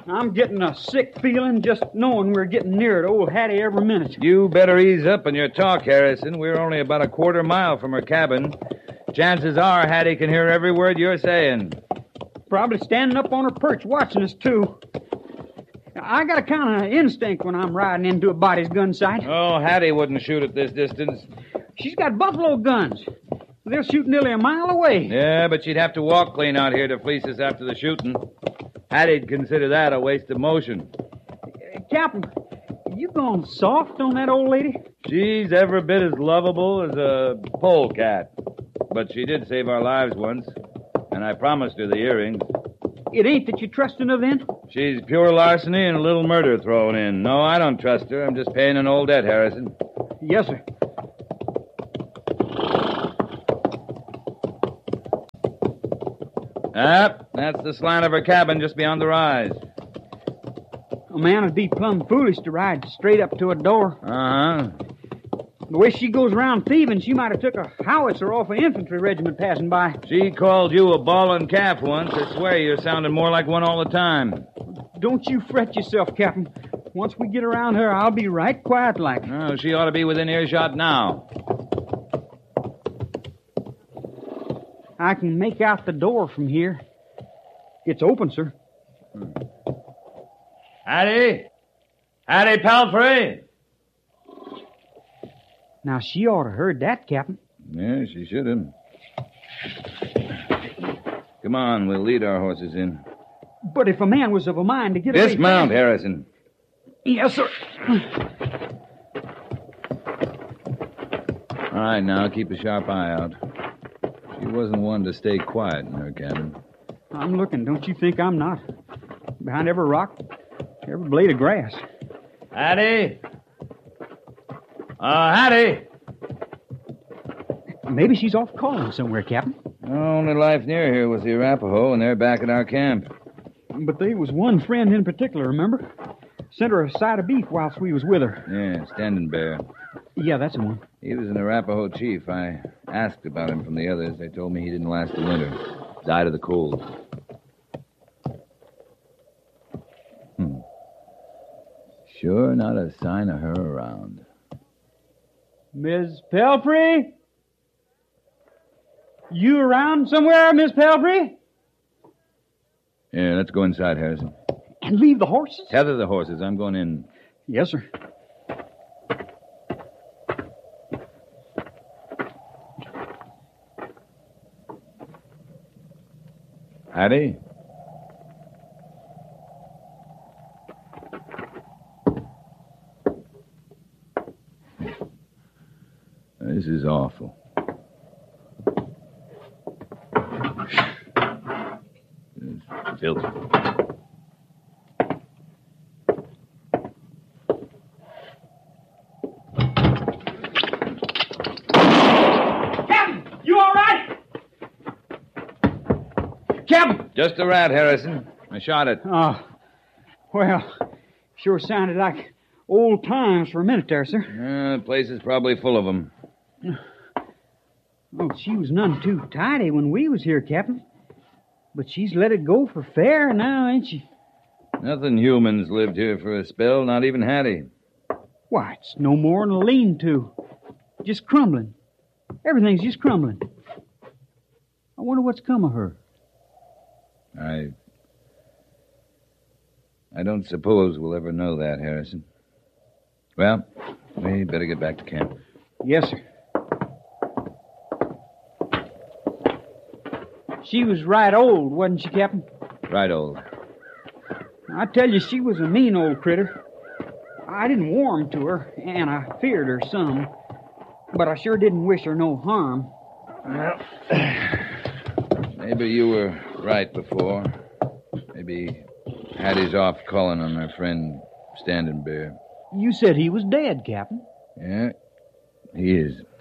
I'm getting a sick feeling just knowing we're getting near to old Hattie every minute. You better ease up on your talk, Harrison. We're only about a quarter mile from her cabin. Chances are Hattie can hear every word you're saying. Probably standing up on her perch watching us, too. I got a kind of instinct when I'm riding into a body's gun sight. Oh, Hattie wouldn't shoot at this distance. She's got buffalo guns. They'll shoot nearly a mile away. Yeah, but she'd have to walk clean out here to fleece us after the shooting. Hattie'd consider that a waste of motion. Captain, you gone soft on that old lady? She's every bit as lovable as a polecat. But she did save our lives once, and I promised her the earrings. It ain't that you trusting her then? She's pure larceny and a little murder thrown in. No, I don't trust her. I'm just paying an old debt, Harrison. Yes, sir. That's the slant of her cabin just beyond the rise. A man would be plumb foolish to ride straight up to a door. Uh-huh. The way she goes around thieving, she might have took a howitzer off an infantry regiment passing by. She called you a bawling calf once. I swear you're sounding more like one all the time. Don't you fret yourself, Captain. Once we get around her, I'll be right quiet like. Oh, she ought to be within earshot now. I can make out the door from here. It's open, sir. Hattie? Hattie Palfrey? Now, she ought to heard that, Captain. Yeah, she should have. Come on, we'll lead our horses in. But if a man was of a mind to get away... Dismount, Harrison. Yes, sir. All right, now, keep a sharp eye out. She wasn't one to stay quiet in her cabin. I'm looking. Don't you think I'm not? Behind every rock, every blade of grass. Hattie? Hattie? Maybe she's off calling somewhere, Captain. The only life near here was the Arapaho, and they're back at our camp. But there was one friend in particular, remember? Sent her a side of beef whilst we was with her. Yeah, Standing Bear. Yeah, that's the one. He was an Arapaho chief. I asked about him from the others. They told me he didn't last the winter. Died of the cold. Sure not a sign of her around. Miss Pelfrey? You around somewhere, Miss Pelfrey? Yeah, let's go inside, Harrison. And leave the horses? Tether the horses. I'm going in. Yes, sir. Hattie? This is awful. It's filthy. Captain, you all right? Captain! Just a rat, Harrison. I shot it. Oh, well, sure sounded like old times for a minute there, sir. The place is probably full of them. Oh, she was none too tidy when we was here, Captain. But she's let it go for fair now, ain't she? Nothing humans lived here for a spell, not even Hattie. Why, it's no more than a lean-to. Just crumbling. Everything's just crumbling. I wonder what's come of her. I don't suppose we'll ever know that, Harrison. Well, we better get back to camp. Yes, sir. She was right old, wasn't she, Captain? Right, old. I tell you, she was a mean old critter. I didn't warm to her, and I feared her some. But I sure didn't wish her no harm. Well, maybe you were right before. Maybe Hattie's off calling on her friend Standing Bear. You said he was dead, Captain. Yeah, he is.